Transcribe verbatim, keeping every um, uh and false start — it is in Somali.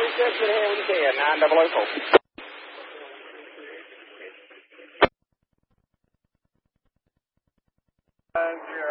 six and a half ten, nine double oh four. Zero.